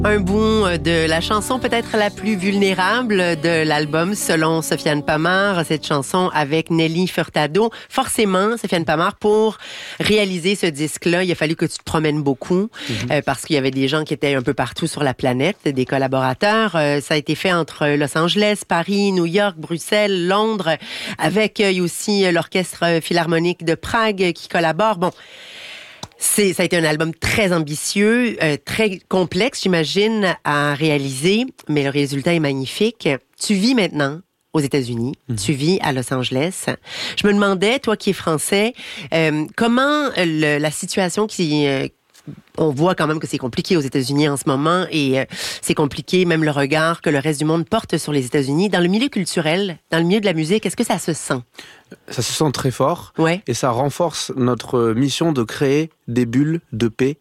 Un bout de la chanson peut-être la plus vulnérable de l'album, selon Sofiane Pamart. Cette chanson avec Nelly Furtado. Forcément, Sofiane Pamart, pour réaliser ce disque-là, il a fallu que tu te promènes beaucoup parce qu'il y avait des gens qui étaient un peu partout sur la planète, des collaborateurs. Ça a été fait entre Los Angeles, Paris, New York, Bruxelles, Londres, avec aussi l'Orchestre Philharmonique de Prague qui collabore. Bon. Ça a été un album très ambitieux, très complexe, j'imagine, à réaliser, mais le résultat est magnifique. Tu vis maintenant aux États-Unis, tu vis à Los Angeles. Je me demandais, toi qui es français, comment la situation on voit quand même que c'est compliqué aux États-Unis en ce moment et c'est compliqué même le regard que le reste du monde porte sur les États-Unis. Dans le milieu culturel, dans le milieu de la musique, est-ce que ça se sent? Ça se sent très fort et ça renforce notre mission de créer des bulles de paix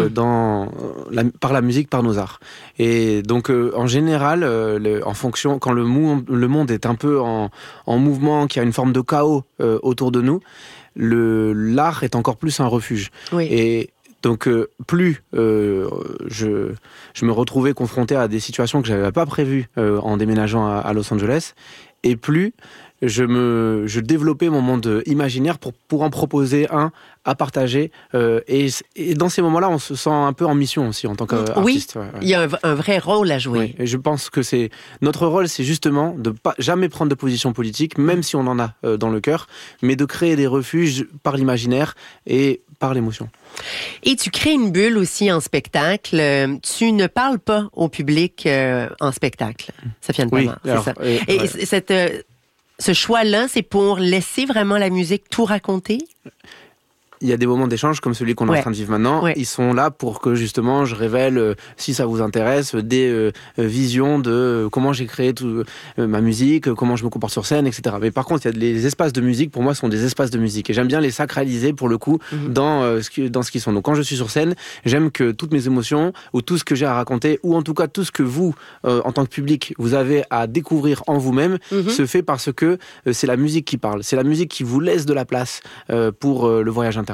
par la musique, par nos arts. Et donc en général, en fonction, quand le monde est un peu en mouvement, qu'il y a une forme de chaos autour de nous, l'art est encore plus un refuge. Et donc plus je me retrouvais confronté à des situations que je n'avais pas prévues en déménageant à Los Angeles, et plus je développais mon monde imaginaire pour en proposer un à partager. Et dans ces moments-là, on se sent un peu en mission aussi en tant qu'artiste. Oui, il y a un vrai rôle à jouer. Oui, et je pense que notre rôle, c'est justement de pas jamais prendre de position politique, même si on en a dans le cœur, mais de créer des refuges par l'imaginaire et par l'émotion. Et tu crées une bulle aussi en spectacle. Tu ne parles pas au public en spectacle. Sofiane Pamart, c'est ça. Et ce choix-là, c'est pour laisser vraiment la musique tout raconter? Il y a des moments d'échange comme celui qu'on est en train de vivre maintenant. Ouais. Ils sont là pour que justement je révèle, si ça vous intéresse, des visions de comment j'ai créé ma musique, comment je me comporte sur scène, etc. Mais par contre, les espaces de musique, pour moi, sont des espaces de musique. Et j'aime bien les sacraliser, pour le coup, dans ce qu'ils sont. Donc quand je suis sur scène, j'aime que toutes mes émotions, ou tout ce que j'ai à raconter, ou en tout cas tout ce que vous, en tant que public, vous avez à découvrir en vous-même, se fait parce que c'est la musique qui parle. C'est la musique qui vous laisse de la place pour le voyage intérieur.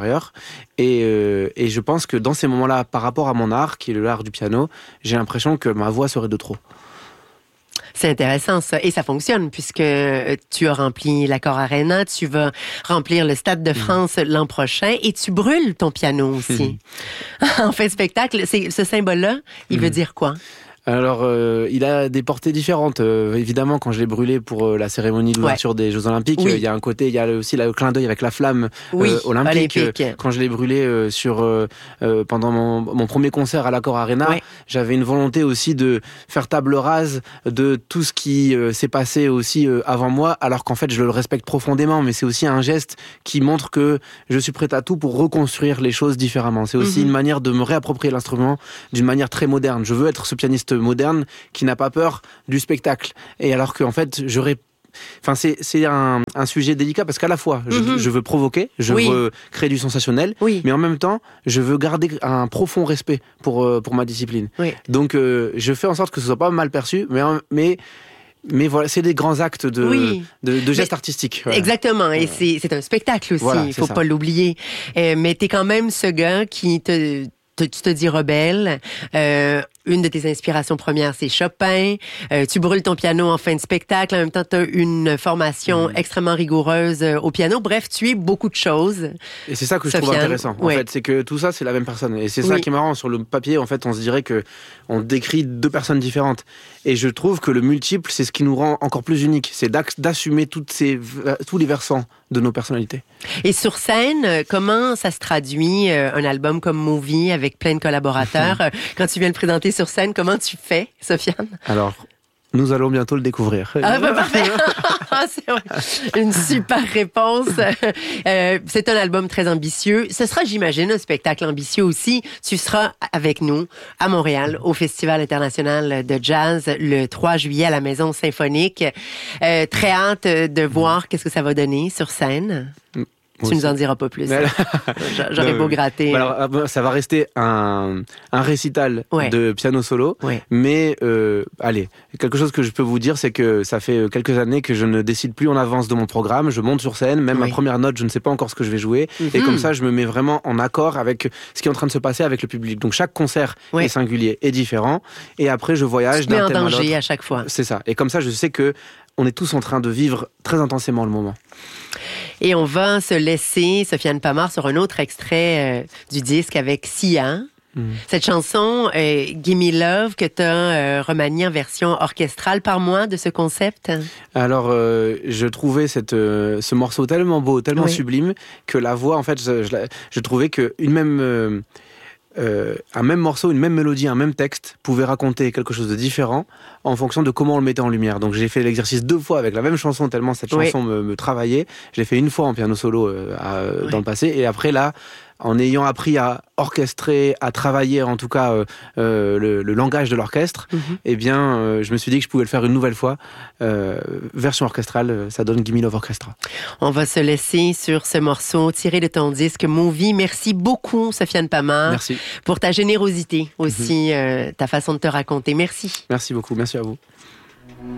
Et je pense que dans ces moments-là, par rapport à mon art, qui est l'art du piano, j'ai l'impression que ma voix serait de trop. C'est intéressant ça, et ça fonctionne puisque tu as rempli l'Accor Arena, tu vas remplir le Stade de France l'an prochain et tu brûles ton piano aussi. En fin de spectacle, ce symbole-là, il veut dire quoi? Alors, il a des portées différentes. Évidemment, quand je l'ai brûlé pour la cérémonie d'ouverture des Jeux Olympiques, il y a un côté, il y a aussi le clin d'œil avec la flamme olympique. Quand je l'ai brûlé pendant mon premier concert à l'Accor Arena, j'avais une volonté aussi de faire table rase de tout ce qui s'est passé aussi avant moi, alors qu'en fait, je le respecte profondément, mais c'est aussi un geste qui montre que je suis prêt à tout pour reconstruire les choses différemment. C'est aussi une manière de me réapproprier l'instrument d'une manière très moderne. Je veux être ce pianiste moderne qui n'a pas peur du spectacle, et alors qu'en fait c'est un sujet délicat parce qu'à la fois je veux provoquer, je veux créer du sensationnel, mais en même temps je veux garder un profond respect pour ma discipline. Donc je fais en sorte que ce soit pas mal perçu, mais voilà, c'est des grands actes de gestes artistiques. Voilà. Exactement, et c'est un spectacle aussi, il faut pas l'oublier. Mais t'es quand même ce gars qui tu te dis rebelle. Une de tes inspirations premières, c'est Chopin. Tu brûles ton piano en fin de spectacle. En même temps, tu as une formation extrêmement rigoureuse au piano. Bref, tu es beaucoup de choses. Et c'est ça que je trouve intéressant. En fait, c'est que tout ça, c'est la même personne. Et c'est ça qui est marrant. Sur le papier, en fait, on se dirait que on décrit deux personnes différentes. Et je trouve que le multiple, c'est ce qui nous rend encore plus uniques. C'est d'assumer tous les versants de nos personnalités. Et sur scène, comment ça se traduit, un album comme Movie avec plein de collaborateurs? Quand tu viens le présenter sur scène, comment tu fais, Sofiane? Alors, nous allons bientôt le découvrir. Ah, parfait! C'est une super réponse. C'est un album très ambitieux. Ce sera, j'imagine, un spectacle ambitieux aussi. Tu seras avec nous à Montréal, au Festival international de jazz, le 3 juillet à la Maison Symphonique. Très hâte de voir qu'est-ce que ça va donner sur scène. Tu nous en diras pas plus. J'aurais beau gratter. Alors, ça va rester un récital de piano solo. Mais, allez, quelque chose que je peux vous dire, c'est que ça fait quelques années que je ne décide plus en avance de mon programme. Je monte sur scène, même ma première note, je ne sais pas encore ce que je vais jouer. Et comme ça, je me mets vraiment en accord avec ce qui est en train de se passer avec le public. Donc, chaque concert est singulier et différent. Et après, je voyage d'un thème à l'autre. Tu te mets en danger à chaque fois. C'est ça. Et comme ça, je sais que on est tous en train de vivre très intensément le moment. Et on va se laisser, Sofiane Pamart, sur un autre extrait du disque avec Sia. Cette chanson, Gimme Love, que tu as remaniée en version orchestrale. Parle-moi de ce concept. Alors, je trouvais ce morceau tellement beau, tellement sublime, que la voix, en fait, je trouvais qu'une même... un même morceau, une même mélodie, un même texte pouvait raconter quelque chose de différent en fonction de comment on le mettait en lumière. Donc j'ai fait l'exercice 2 fois avec la même chanson tellement cette chanson me travaillait. Je l'ai fait une fois en piano solo dans le passé et après là, en ayant appris à orchestrer, à travailler en tout cas le langage de l'orchestre, eh bien je me suis dit que je pouvais le faire une nouvelle fois. Version orchestrale, ça donne Gimme Love Orchestra. On va se laisser sur ce morceau tiré de ton disque Movie. Merci beaucoup, Sofiane Pamart. Merci. Pour ta générosité aussi, ta façon de te raconter. Merci. Merci beaucoup, merci à vous.